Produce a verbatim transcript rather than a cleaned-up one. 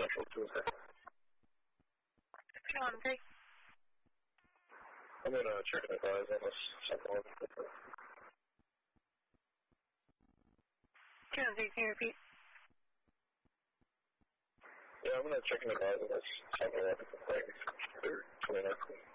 Central Tuesday. Um, take. I'm gonna check the guys on this second one. Can you repeat? Yeah, I'm gonna check the guys on this second one. Thanks. twenty-nine.